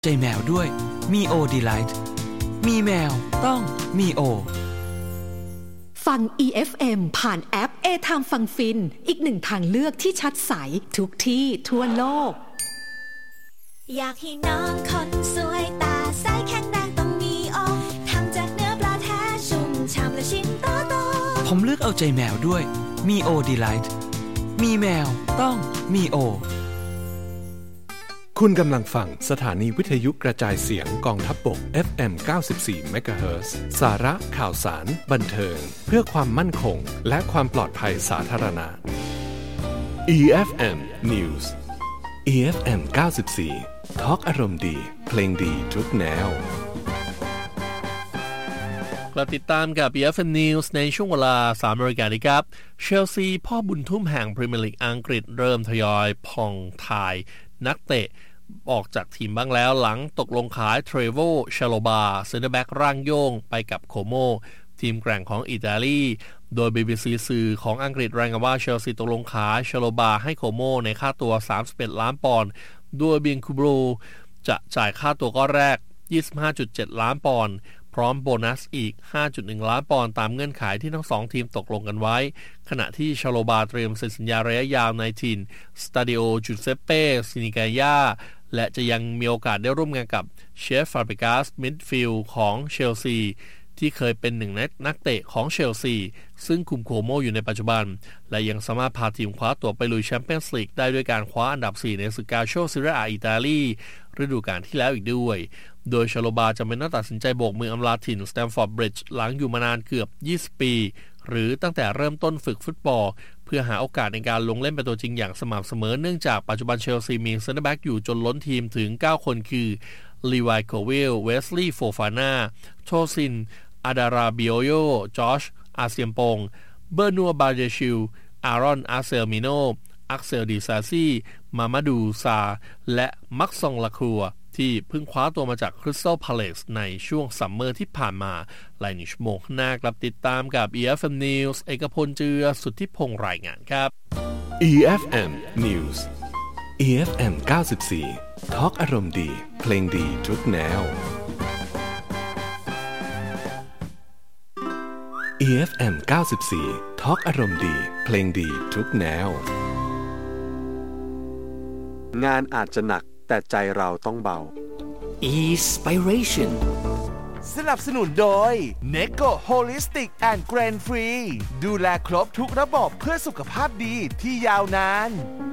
ใจแมวด้วยมีโอดีไลท์มีแมวต้องมีโอฟัง EFM ผ่านแอป A-Time ฟังฟินอีกหนึ่งทางเลือกที่ชัดใสทุกที่ทั่วโลกอยากให้น้องคนสวยตาใสแข็งแรงต้องมีโอทำจากเนื้อปลาแท้ชุ่มฉ่ำและชิ้นโตๆผมเลือกเอาใจแมวด้วยมีโอดีไลท์มีแมวต้องมีโอคุณกำลังฟังสถานีวิทยุกระจายเสียงกองทัพบก FM 94 MHz สาระข่าวสารบันเทิงเพื่อความมั่นคงและความปลอดภัยสาธารณะ EFM News EFM 94 ทอล์กอารมณ์ดีเพลงดีทุกแนวกลับติดตามกับ EFM News ในช่วงเวลา 3 นาฬิกานี้ครับเชลซีพ่อบุญทุ่มแห่งพรีเมียร์ลีกอังกฤษเริ่มทยอยผ่องถ่ายนักเตะออกจากทีมบ้างแล้วหลังตกลงขายเทรโวชาโลบาเซนเตอร์แบ็กร่างโย่งไปกับโคโมทีมแกร่งของอิตาลีโดย BBC สื่อของอังกฤษรายงานว่าเชลซีตกลงขายชาโลบาให้โคโมในค่าตัว31ล้านปอนด์โดยเบียนคูโบรจะจ่ายค่าตัวก้อนแรก 25.7 ล้านปอนด์พร้อมโบนัสอีก 5.1 ล้านปอนด์ตามเงื่อนไขที่ทั้งสองทีมตกลงกันไว้ขณะที่ชาโลบาเตรียมเซ็นสัญญาระยะยาวในถิ่นสตาดิโอจูเซปเป้ซินิกายาและจะยังมีโอกาสได้ร่วมงานกับเชฟฟาบริกัสมิดฟิลด์ของเชลซีที่เคยเป็นหนึ่งในนักเตะของเชลซีซึ่งคุมโคโมอยู่ในปัจจุบันและยังสามารถพาทีมคว้าตั๋วไปลุยแชมเปี้ยนส์ลีกได้ด้วยการคว้าอันดับ4ในศึกกาโชซีเรียอาอิตาลีฤดูกาลที่แล้วอีกด้วยโดยชาโลบาจะเป็นนักตัดสินใจโบกมืออำลาถิ่นสแตมฟอร์ดบริดจ์หลังอยู่มานานเกือบ20ปีหรือตั้งแต่เริ่มต้นฝึกฟุตบอลเพื่อหาโอกาสในการลงเล่นเป็นตัวจริงอย่างสม่ำเสมอเนื่องจากปัจจุบันเชลซีมีเซนเตอร์แบ็กอยู่จนล้นทีมถึง9คนคือลีวายโควิลเวสลีย์โฟฟาน่าโทซินอาดาราบิโอโยจอชอาเซียมปงเบอร์นัวบาเดชิลอารอนอาเซลมิโนอักเซลดิซาซีมามาดูซาและมักซองลาครัวที่เพิ่งคว้าตัวมาจากคริสตัลพาเลซในช่วงซัมเมอร์ที่ผ่านมาหลายชั่วโมงข้างหน้ากลับติดตามกับ EFM News เอกพลเจือสุทธิพงษ์รายงานครับ EFM News EFM 94 ทอล์กอารมณ์ดีเพลงดีทุกแนว EFM 94 ทอล์กอารมณ์ดีเพลงดีทุกแนวงานอาจจะหนักแต่ใจเราต้องเบา Inspiration สนับสนุนโดย Neko Holistic and Grain Free ดูแลครบทุกระบบเพื่อสุขภาพดีที่ยาวนาน